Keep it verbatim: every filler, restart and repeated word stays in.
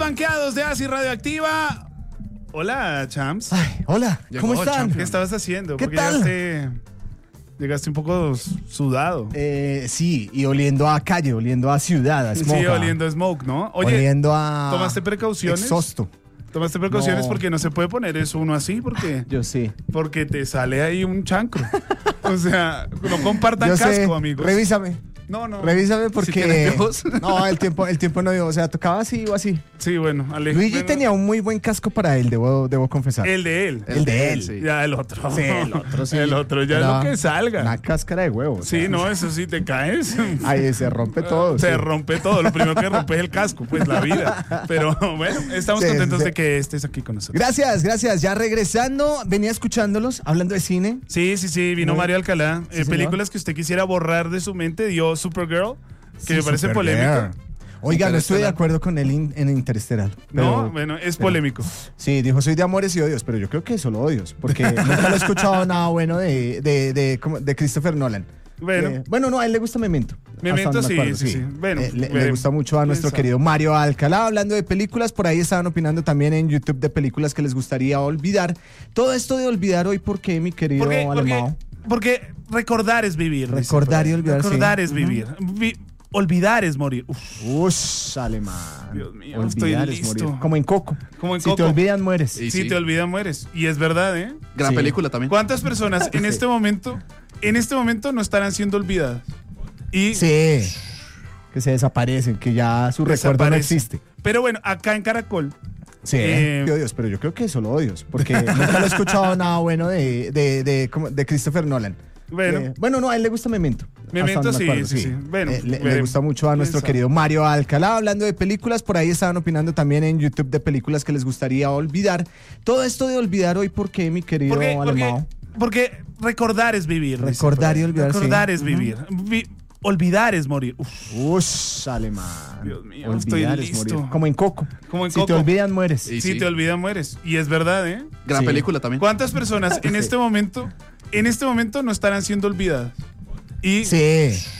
Rankeados de Asi Radioactiva. Hola, Champs. Ay, hola, Llegó, ¿cómo están? champion. ¿Qué estabas haciendo? ¿Qué Porque tal? Llegaste, llegaste un poco sudado. Eh, sí, y oliendo a calle, oliendo a ciudad, a Sí, smoke, oliendo a smoke, ¿no? Oye, oliendo a... ¿tomaste precauciones? Exhausto. tomaste precauciones No. porque no se puede poner eso uno así porque, Yo sí. porque te sale ahí un chancro. O sea, no compartan Yo casco, sé. amigos. Revísame. No, no. Revísame Si tienes porque... piojos. no, el tiempo, el tiempo no dio. O sea, tocaba así o así. Sí, bueno, Ale. Luigi bueno, tenía un muy buen casco para él, debo, debo confesar. El de él. El de él. sí. Ya el otro. Sí, el otro sí. El otro ya Era lo que salga. Una cáscara de huevo. o Sí, sea. no, eso sí, te caes. Ahí se rompe todo. Se sí. rompe todo. Lo primero que rompe es el casco, pues la vida. Pero bueno, estamos Sí, contentos sí. de que estés aquí con nosotros. Gracias, gracias. Ya regresando, venía escuchándolos, hablando de cine. Sí, sí, sí, vino Muy- Mario Alcalá. Sí, Eh, señor. películas que usted quisiera borrar de su mente, dio Supergirl, que Sí, me parece Supergirl. polémico. Oiga, no estoy de Interestelar. acuerdo con él in- en Interestelar. No, pero- bueno, es pero- polémico. Sí, dijo, soy de amores y odios, pero yo creo que solo odios, porque nunca lo he escuchado nada bueno de, de, de, como- de Christopher Nolan. Bueno, Eh, bueno, no, a él le gusta Memento. Memento Hasta donde sí, me acuerdo, sí, sí. Bueno, Eh, le, le veremos. gusta mucho a nuestro Quién sabe. querido Mario Alcalá. Hablando de películas, por ahí estaban opinando también en YouTube de películas que les gustaría olvidar. Todo esto de olvidar hoy, ¿por qué, mi querido porque, porque, Alemão? porque recordar es vivir. dicen Recordar por ahí. y olvidar, Recordar sí. es vivir. Vi- olvidar es morir. Uf, Ush, alemán. Dios mío, Olvidar estoy es listo. morir. Como en Coco. como en Si te Coco. olvidan, mueres. Sí, Si sí. te olvidan, mueres. Y es verdad, ¿eh? Gran Sí. película también. ¿Cuántas personas en este momento, en este momento no estarán siendo olvidadas? Y Sí. Que se desaparecen, que ya su recuerdo no desaparecen. existe. Pero bueno, acá en Caracol, Sí, Eh, qué odios, pero yo creo que solo odios, porque nunca lo he escuchado nada bueno de, de, de, como- de Christopher Nolan. bueno, Eh, bueno, no, a él le gusta Memento. Memento Hasta donde me sí, acuerdo, sí, sí. Bueno, Eh, le, le veremos. gusta mucho a ¿Quién nuestro sabe? querido Mario Alcalá. Hablando de películas, por ahí estaban opinando también en YouTube de películas que les gustaría olvidar. Todo esto de olvidar hoy, ¿por qué, mi querido porque, porque, Alemão? porque recordar es vivir. dicen Recordar por ahí. y olvidar, Recordar sí. es vivir. Vi- olvidar es morir. Uf, Ush, alemán. Dios mío, Olvidar estoy es morir. listo. Como en Coco. como en Si te Coco. olvidan, mueres. Sí, Si sí. te olvidan, mueres. Y es verdad, ¿eh? Gran Sí. película también. ¿Cuántas personas en este momento, en este momento no estarán siendo olvidadas? Y Sí.